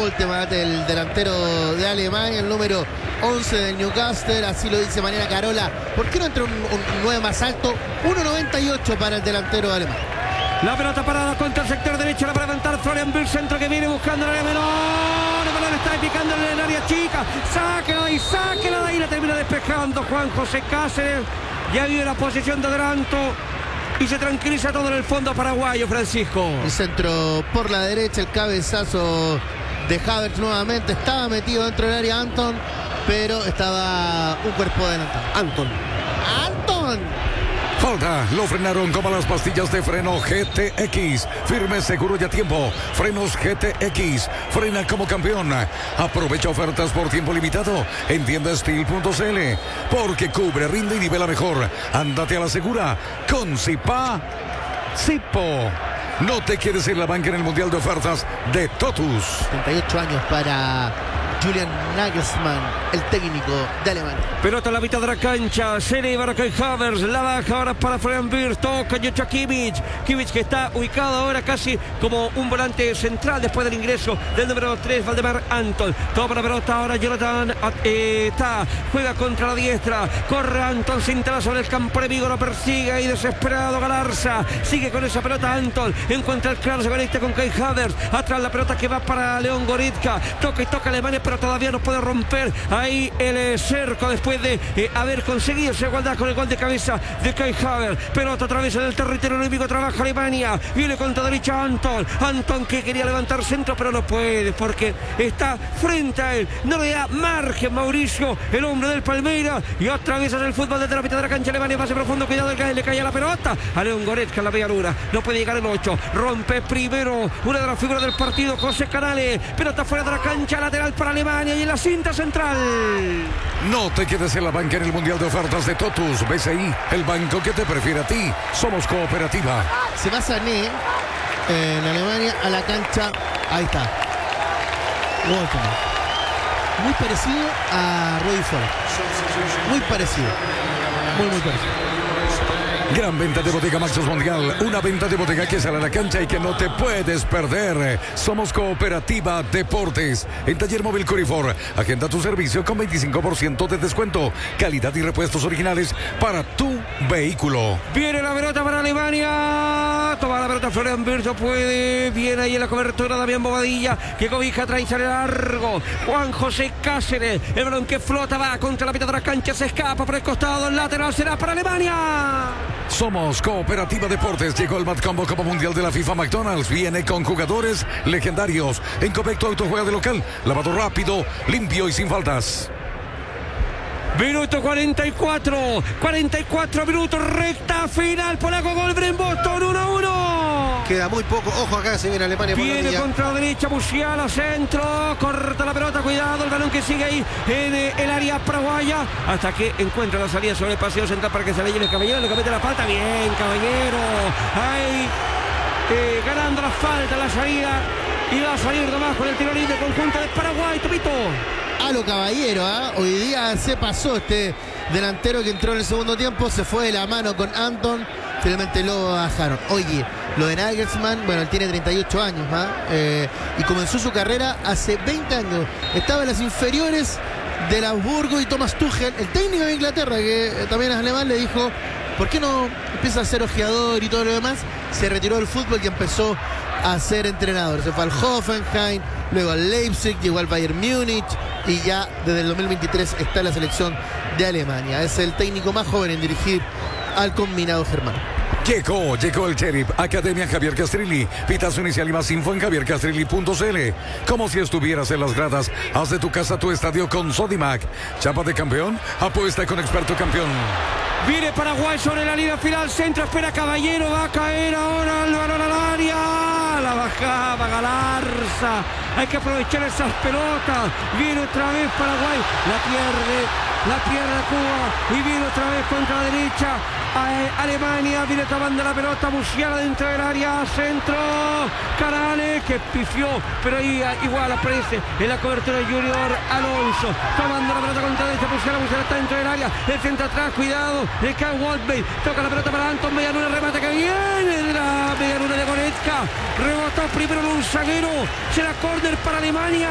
Woltemade, el delantero de Alemania, el número 11 del Newcastle, así lo dice Mariana Carola. ¿Por qué no entra un 9 más alto? 1.98 para el delantero alemán. La pelota parada contra el sector derecho, la para levantar Florian Wirtz, centro que viene buscando el área menor. El balón está picando en el área chica. Sáquela de ahí, la termina despejando Juan José Cáceres. Ya vive la posesión de Adelanto y se tranquiliza todo en el fondo paraguayo, Francisco. El centro por la derecha, el cabezazo de Havertz nuevamente. Estaba metido dentro del área Anton, pero estaba un cuerpo adelantado. Anton. Falta, lo frenaron como las pastillas de freno GTX. Firme, seguro y a tiempo. Frenos GTX. Frena como campeón. Aprovecha ofertas por tiempo limitado en tiendasteel.cl. Porque cubre, rinde y nivela mejor. Ándate a la segura con Zipa. Zipo. No te quedes en la banca en el Mundial de Ofertas de Totus. 38 años para Julian Nagelsmann, el técnico de Alemania. Pelota a la mitad de la cancha, se eleva Kai Havertz, la baja ahora para Florian Wirtz, toca Joshua Kimmich que está ubicado ahora casi como un volante central después del ingreso del número 3, Valdemar Anton. Toma la pelota ahora Jonathan juega contra la diestra, corre Anton, se instala sobre el campo enemigo, lo persigue y desesperado Galarza, sigue con esa pelota Anton, encuentra el claro, se conecta con Kai Havertz, atrás la pelota que va para León Goretzka, toca Alemania, pero todavía no puede romper ahí el cerco después de haber conseguido esa igualdad con el gol de cabeza de Kai Havertz. Pelota otra vez en el territorio enemigo, trabaja Alemania, viene contra derecha Anton que quería levantar centro pero no puede porque está frente a él, no le da margen Mauricio, el hombre del Palmeiras, y otra vez hace el fútbol desde la mitad de la cancha. Alemania pase profundo, cuidado, le cae la pelota a León Goretzka en la media luna, no puede llegar el 8, rompe primero una de las figuras del partido, José Canales, pelota fuera de la cancha, lateral para Alemania y en la cinta central. No te quedes en la banca en el Mundial de Ofertas de Totus. BCI, el banco que te prefiere a ti. Somos cooperativa. Se va Sané en Alemania a la cancha. Ahí está. Muy parecido a Roy Ford. Muy parecido. Muy parecido. Gran venta de Bodega Maxos Mundial. Una venta de bodega que sale a la cancha y que no te puedes perder. Somos Cooperativa Deportes. En Taller Móvil Corifor. Agenda tu servicio con 25% de descuento. Calidad y repuestos originales para tu vehículo. Viene la pelota para Alemania. Toma la pelota Florian Wirtz, puede. Viene ahí en la cobertura Damián Bobadilla, que cobija, trae, sale largo. Juan José Cáceres. El balón que flota va contra la mitad de la cancha. Se escapa por el costado. El lateral será para Alemania. Somos Cooperativa Deportes. Llegó el Matcombo Copa Mundial de la FIFA McDonald's. Viene con jugadores legendarios. En Copecto Auto juega de local. Lavado rápido, limpio y sin faltas. Minuto 44 minutos, recta final, polaco, gol Boston 1-1. Queda muy poco, ojo acá, se viene Alemania por viene contra la derecha, Musiala, centro, corta la pelota, cuidado, el balón que sigue ahí en el área paraguaya, hasta que encuentra la salida sobre el paseo central para que se le llene el Caballero, le comete la falta, bien Caballero, ahí ganando la falta, la salida, y va a salir nomás con el tiro libre conjunto de Paraguay, Topito. A lo Caballero, hoy día se pasó este delantero que entró en el segundo tiempo, se fue de la mano con Anton, finalmente lo bajaron. Oye, lo de Nagelsmann, bueno, él tiene 38 años y comenzó su carrera hace 20 años. Estaba en las inferiores del Augsburgo y Thomas Tuchel, el técnico de Inglaterra, que también es alemán, le dijo, ¿por qué no empieza a ser ojeador y todo lo demás? Se retiró del fútbol y empezó a ser entrenador. Se fue al Hoffenheim, luego al Leipzig, llegó al Bayern Múnich y ya desde el 2023 está en la selección de Alemania. Es el técnico más joven en dirigir al combinado germano. Llegó el Sheriff, Academia Javier Castrilli. Pita su inicial y más info en javiercastrilli.cl. Como si estuvieras en las gradas, haz de tu casa tu estadio con Sodimac. Chapa de campeón, apuesta con experto campeón. Viene Paraguay sobre la línea final, centro, espera Caballero, va a caer ahora el balón al área. La bajaba Galarza, hay que aprovechar esas pelotas. Viene otra vez Paraguay, la pierde Cuba y viene otra vez contra la derecha. Alemania viene tomando la pelota, Musiala dentro del área, centro, Canales que pifió, pero ahí igual aparece en la cobertura de Junior Alonso, tomando la pelota contra derecha, Musiala está dentro del área, el centro atrás, cuidado, le cae Wolfsburg, toca la pelota para Anton, medialuna, remate que viene de la medialuna de Goretzka, rebotó primero en un zaguero, será córner para Alemania.